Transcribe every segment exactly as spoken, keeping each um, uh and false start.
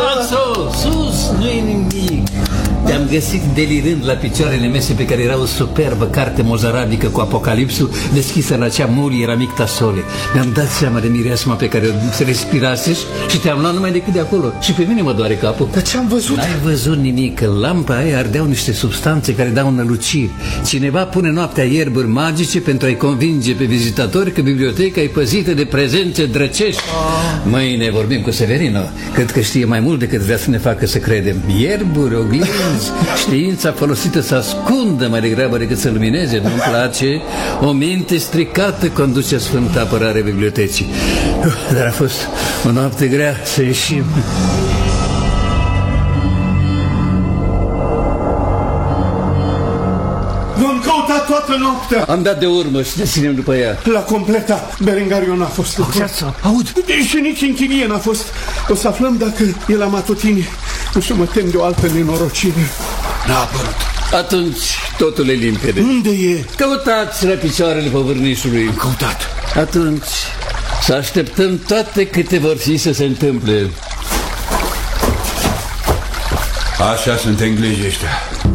Maxo, sus, nu-i nimic. Te-am găsit delirând la picioarele mese pe care era o superbă carte mozarabică cu Apocalipsul deschisă la cea Muli Eramic Tasole. Mi-am dat seama de mireasma pe care o respirasești și te-am luat numai decât de acolo. Și pe mine mă doare capul. Dar ce am văzut? N-ai văzut nimic. În lampa aia ardeau niște substanțe care dau năluciri. Cineva pune noaptea ierburi magice pentru a-i convinge pe vizitatori că biblioteca e păzită de prezențe drăcești. Oh. Mâine vorbim cu Severino. Cred că știe mai mult decât vrea să ne facă să credem. Ierburi, oglinzi, știința folosită să ascundă mai degrabă decât să lumineze. Nu-mi place. O minte stricată conduce sfânta apărare bibliotecii. Dar a fost o noapte grea să ieșim. V-am căutat toată noaptea. Am dat de urmă și ne ținem după ea. La completa, Berengariu n-a fost. Aud. Și nici în chirie n-a fost. O să aflăm dacă e la Matutini. Nu să mă tem de o altă nenorocire. N-a apărut. Atunci totul e limpede. Unde e? Căutați la picioarele povârnișului. Am căutat. Atunci să așteptăm toate câte vor fi să se întâmple. Așa sunt englezii ăștia.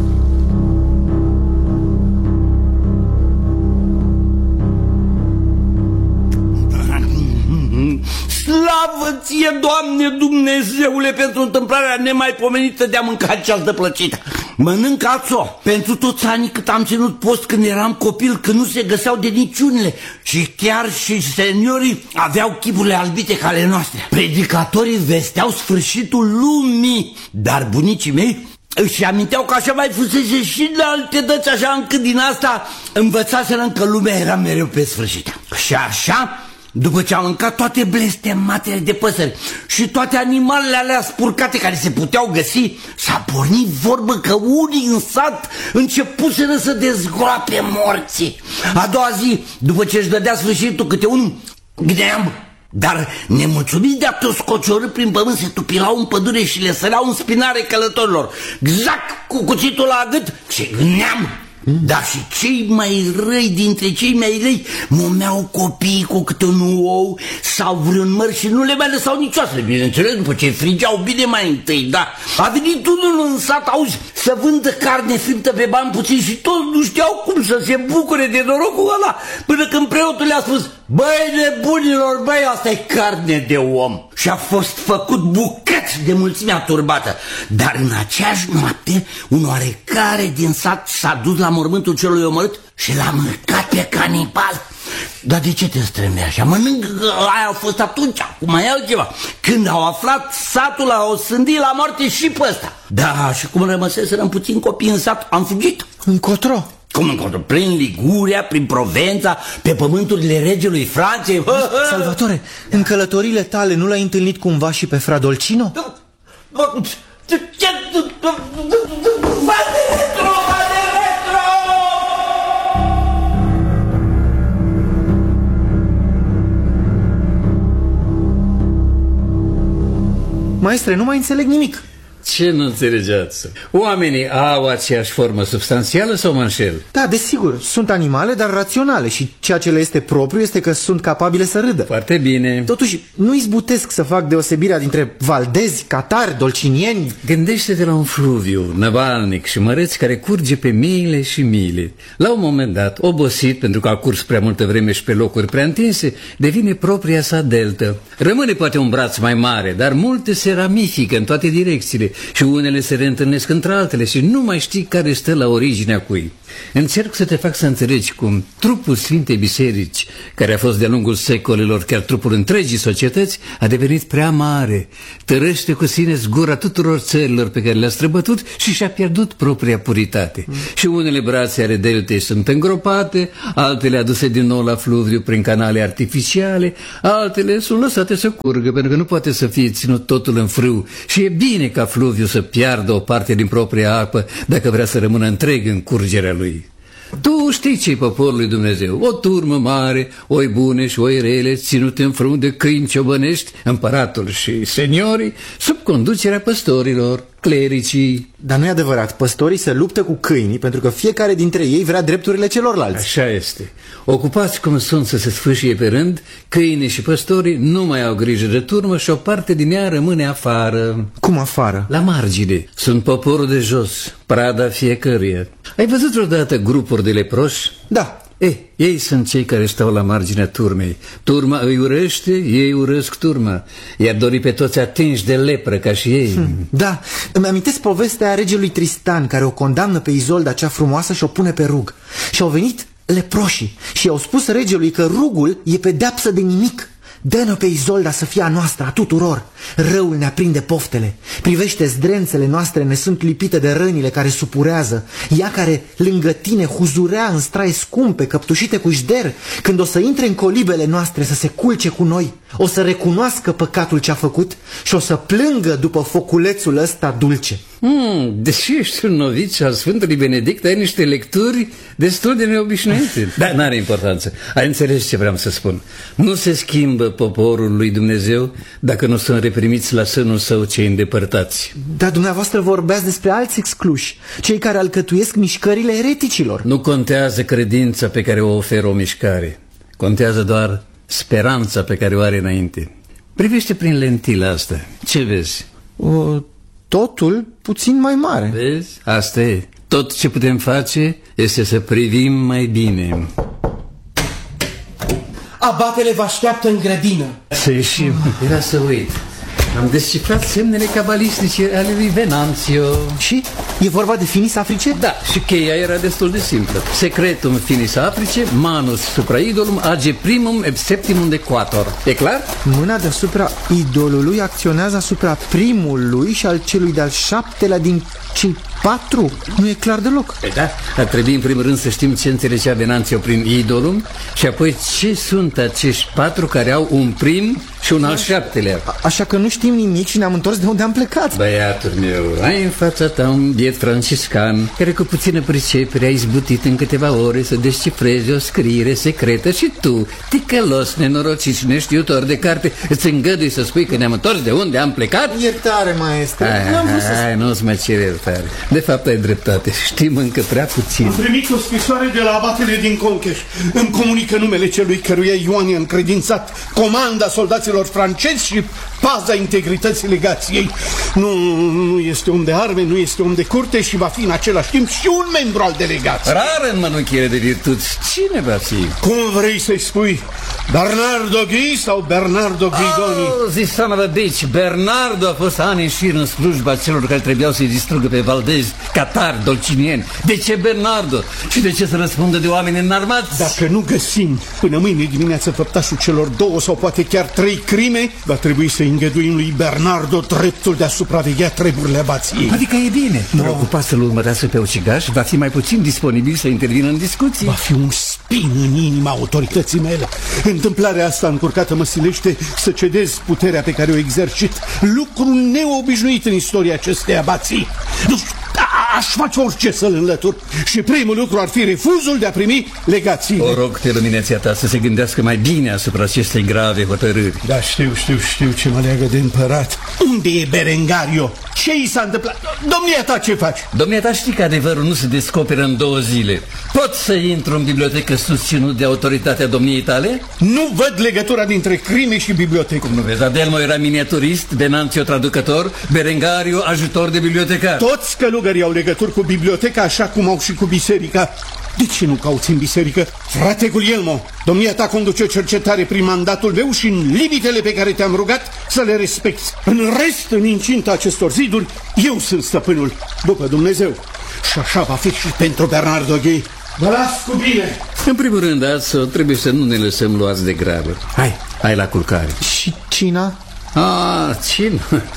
Slavă ție, Doamne Dumnezeule, pentru întâmplarea nemaipomenită de a mânca această plăcită. Mănâncați-o pentru toți anii cât am ținut post când eram copil, când nu se găseau de niciunile și chiar și seniorii aveau chipurile albite ca ale noastre. Predicatorii vesteau sfârșitul lumii, dar bunicii mei își aminteau că așa mai fusese și de alte dăți, așa încât din asta învățaseră că lumea era mereu pe sfârșit. Și așa, după ce am mâncat toate blestematele de păsări și toate animalele alea spurcate care se puteau găsi, s-a pornit vorbă că unii în sat începuseră să dezgroape morții. A doua zi, după ce își dădea sfârșitul câte un gneam, dar nemulțumiți de a scociorâ prin pământ, se tupilau în pădure și le săreau în spinare călătorilor, exact cu cuțitul la gât și gneam. Dar și cei mai răi dintre cei mai răi momeau copiii cu câte un ou sau vreun măr și nu le mai lăsau nici oasele, bineînțeles, după ce frigeau bine mai întâi, da. A venit unul în sat, auzi, să vândă carne friptă pe bani puțin și toți nu știau cum să se bucure de norocul ăla, până când preotul le-a spus: băi nebunilor, băi, asta e carne de om. Și a fost făcut bucăți de mulțimea turbată. Dar în aceeași noapte, un oarecare din sat s-a dus la mormântul celui omorât și l-a mâncat pe canibal. Dar de ce te strâmbi așa? Mănânc, aia a fost atunci, acum mai altceva. Când au aflat satul, au sândit la moarte și pe ăsta. Da, și cum rămăseserăm puțin copii în sat, am fugit. Încotro? Cum încotro? Prin Liguria, prin Provența, pe pământurile regelui Franței. Salvatore, în călătorile tale nu l-ai întâlnit cumva și pe Fra Dolcino? Ce? Va de retro, va de retro! Maestre, nu mai înțeleg nimic. Ce nu înțelegeați? Oamenii au aceeași formă substanțială sau mă înșel? Da, desigur, sunt animale, dar raționale și ceea ce le este propriu este că sunt capabile să râdă. Foarte bine. Totuși, nu izbutesc să fac deosebirea dintre valdezi, catari, dolcinieni. Gândește-te la un fluviu năvalnic și măreț care curge pe miile și miile. La un moment dat, obosit pentru că a curs prea multă vreme și pe locuri prea întinse, devine propria sa deltă. Rămâne poate un braț mai mare, dar multe se ramifică în toate direcțiile și unele se reîntâlnesc între altele și nu mai știi care stă la originea cui. Încerc să te fac să înțelegi cum trupul Sfintei Biserici, care a fost de-a lungul secolelor chiar trupul întregii societăți, a devenit prea mare, tărăște cu sine zgura tuturor țărilor pe care le-a străbătut și și-a pierdut propria puritate. Mm. Și unele brațe ale deltei sunt îngropate, altele aduse din nou la fluviu prin canale artificiale, altele sunt lăsate să curgă pentru că nu poate să fie ținut totul în frâu și e bine ca fluviu să piardă o parte din propria apă dacă vrea să rămână întreg în curgerea lui. Tu știi ce-i poporul lui Dumnezeu. O turmă mare, oi bune și oi rele, ținute în frunte de câini ciobănești, împăratul și seniorii, sub conducerea păstorilor, clericii. Dar nu e adevărat, păstorii se luptă cu câinii pentru că fiecare dintre ei vrea drepturile celorlalți. Așa este. Ocupați cum sunt să se sfâșie pe rând, câinii și păstorii nu mai au grijă de turmă și o parte din ea rămâne afară. Cum afară? La margine. Sunt poporul de jos, prada fiecăruia. Ai văzut vreodată grupuri de leproși? Da. Eh, ei sunt cei care stau la marginea turmei. Turma îi urăște, ei urăsc turma. I-ar dori pe toți atinși de lepră ca și ei. Hmm, da, îmi amintesc povestea regelui Tristan, care o condamnă pe Izolda cea frumoasă și o pune pe rug. Și au venit leproșii și i-au spus regelui că rugul e pedeapsă de nimic. Dă-ne pe Izolda să fie a noastră, a tuturor. Răul ne aprinde poftele. Privește, zdrențele noastre ne sunt lipite de rănile care supurează. Ea care lângă tine huzurea în straie scumpe, căptușite cu jder, când o să intre în colibele noastre să se culce cu noi, o să recunoască păcatul ce-a făcut și o să plângă după foculețul ăsta dulce. Hmm, deși ești un noviț al Sfântului Benedict, ai niște lecturi destul de neobișnuite. Dar n-are importanță. Ai înțeles ce vreau să spun. Nu se schimbă poporul lui Dumnezeu dacă nu sunt reprimiți la sânul său cei îndepărtați. Dar dumneavoastră vorbeați despre alți excluși, cei care alcătuiesc mișcările ereticilor. Nu contează credința pe care o oferă o mișcare. Contează doar speranța pe care o are înainte. Privește prin lentila asta. Ce vezi? O... Totul puțin mai mare. Vezi? Asta e. Tot ce putem face este să privim mai bine. Abatele vă așteaptă în grădină. Să ieșim. Era să uit. Am descifrat semnele cabalistice ale lui Venanțio. Și? E vorba de finis africe? Da, și cheia era destul de simplă. Secretum finis africe, manus supra idolum, age primum et septimum de quator. E clar? Mâna deasupra idolului acționează asupra primului și al celui de-al șaptelea din cei patru. Nu e clar deloc. E da, ar trebui în primul rând să știm ce înțelegea Venanțio prin idolum și apoi ce sunt acești patru care au un prim și un al șaptelea. A Așa că nu știm nimic și ne-am întors de unde am plecat. Băiatul meu, ai în fața ta un biet franciscan care cu puțină pricepere a izbutit în câteva ore să descifreze o scriere secretă și tu, ticălos, nenorocit și neștiutor de carte, îți îngădui să spui că ne-am întors de unde am plecat? Iertare, maestre. Hai, hai, nu-ți mai cere iertare. De fapt ai dreptate, știm încă prea puțin. Am primit o scrisoare de la abatele din Concheș. Îmi comunică numele celui căruia Ioan i-a încredințat comanda soldaților francezi și paza integrității legației. Nu, nu este om de arme, nu este om de curte și va fi în același timp și un membru al delegației. Rar în mănunchiere de virtuți. Cine va fi? Cum vrei să-i spui? Bernardo Ghi sau Bernardo Gridoni? Oh, zi son of a bitch. Bernardo a fost ani în șir în slujba celor care trebuiau să-i distrugă pe valdezi, catari, dolcinieni. De ce Bernardo? Și de ce să răspundă de oameni înarmați? Dacă nu găsim până mâine dimineață făptașul celor două sau poate chiar trei crime, va trebui să îngăduim lui Bernardo dreptul de a supraveghea treburile abației. Adică e bine. No. Preocupat să-l urmărească pe ucigaș, va fi mai puțin disponibil să intervină în discuții. Va fi un spin în inima autorității mele. Întâmplarea asta încurcată mă silește să cedez puterea pe care o exercit, lucru neobișnuit în istoria acestei abații. Nu știu, aș face orice să-l înlătur și primul lucru ar fi refuzul de a primi legațiile. O rog pe luminația ta să se gândească mai bine asupra acestei grave hotărâri. Da, știu, știu, știu ce mă leagă de împărat. Unde e Berengario? Ce i s-a întâmplat? Domnia ta ce faci? Domnia ta știi că adevărul nu se descoperă în două zile. Pot să intru în bibliotecă susținut de autoritatea domniei tale? Nu văd legătura dintre crime și bibliotecă. Cum nu vezi? Adelmo era miniaturist, Venanțio traducător, Berengario ajutor de bibliotecar. Toți călugării au legături cu biblioteca așa cum au și cu biserica. De ce nu cauți în biserică? Frate Guglielmo, domnia ta conduce o cercetare prin mandatul meu și în limitele pe care te-am rugat să le respecti. În rest, în incinta acestor ziduri, eu sunt stăpânul, după Dumnezeu. Și așa va fi și pentru Bernardo Ghi. Vă las cu bine! În primul rând, azi, trebuie să nu ne lăsăm luați de grabă. Hai, hai la culcare. Și cina? Ah, cine?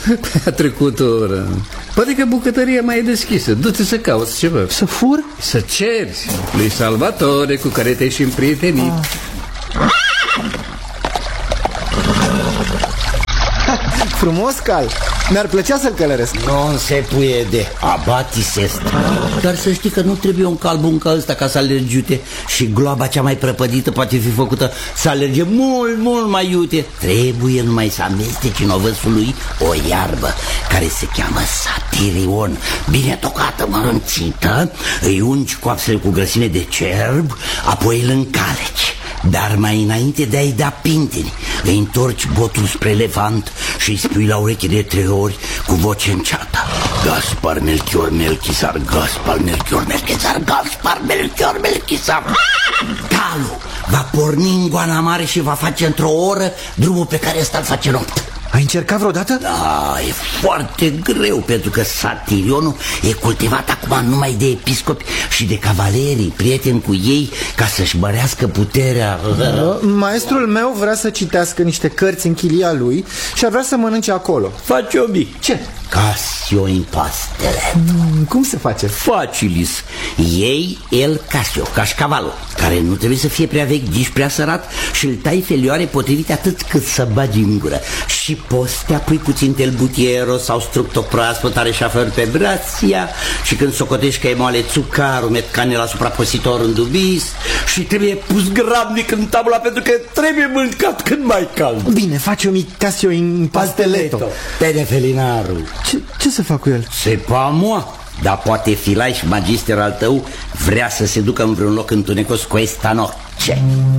A trecut o oră. Poate că bucătăria mai e deschisă. Du-te să cauți ceva. Să fur? Să ceri lui Salvatore, cu care te-ai și împrietenit. Ah. Frumos cal. Mi-ar plăcea să-l călăresc. Nu se puede, abatis est. Dar să știi că nu trebuie un calbun ca ăsta ca să alergi iute. Și gloaba cea mai prăpădită poate fi făcută să alerge mult, mult mai iute. Trebuie numai să amesteci în ovăsul lui o iarbă care se cheamă satirion, bine tocată, mărunțită. Îi ungi coapsele cu grăsime de cerb, apoi îl încaleci. Dar mai înainte de a-i da pinteni, îi întorci botul spre elefant și îi spui la ureche de trei ori cu voce înceată: Gaspar, Melchior, Melchisar, Gaspar, Melchior, Melchisar, Gaspar, Melchior, Melchisar. Calul va porni în Goana Mare și va face într-o oră drumul pe care ăsta îl face noapte. Ai încercat vreodată? Da, e foarte greu, pentru că satirionul e cultivat acum numai de episcopi și de cavalerii, prieteni cu ei, ca să-și mărească puterea. Maestrul meu vrea să citească niște cărți în chilia lui și ar vrea să mănânce acolo. Face obi. Ce? Casio in pastele. Mm, cum se face? Facilis. Ei el Casio, cașcavalul, care nu trebuie să fie prea vechi, nici prea sărat, și îl tai felioare potrivite atât cât să bagi în gură. Și postea pui puțin telbutiero sau structo proaspăt, are șafer pe brația, și când socotești că e moale țucarul, met canela suprapositor în dubis, și trebuie pus grabnic în tabula pentru că trebuie mâncat când mai cald. Bine, face o mic Casio in pasteleto. Tede felinarul. Ce, ce să fac cu el? Se pa moi. Dar poate filai și magister al tău vrea să se ducă în vreun loc întunecos cu esta noche.